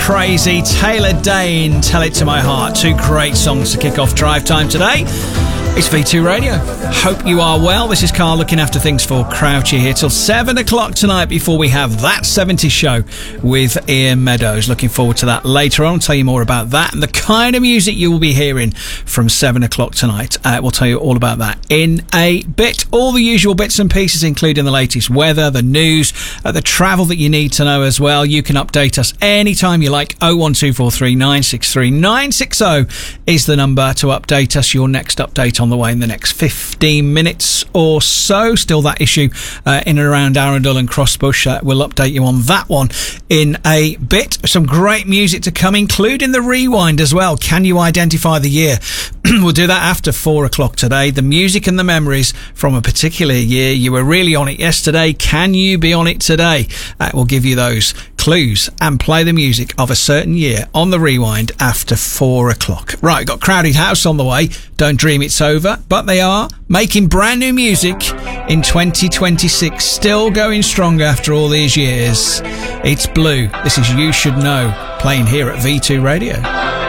Crazy, Taylor Dane, Tell It To My Heart. Two great songs to kick off drive time today. It's V2 Radio. Hope you are well. This is Carl looking after things for Crouchy here till 7 o'clock tonight before we have That 70s Show with Ian Meadows. Looking forward to that later on. I'll tell you more about that and the kind of music you will be hearing from 7 o'clock tonight. We'll tell you all about that in a bit. All the usual bits and pieces, including the latest weather, the news, the travel that you need to know as well. You can update us anytime you like. 01243 963 960 is the number to update us. Your next update on the way in the next 15 minutes or so. Still that issue in and around Arundel and Crossbush. We'll update you on that one in a bit. Some great music to come, including the rewind as well. Can you identify the year? We'll do that after 4 o'clock today. The music and the memories from a particular year. You were really on it yesterday. Can you be on it today? We'll give you those clues and play the music of a certain year on the rewind after 4 o'clock. Right, got Crowded House on the way. Don't dream it's over, but they are making brand new music in 2026. Still going strong after all these years. It's Blue. This is You Should Know, playing here at V2 Radio.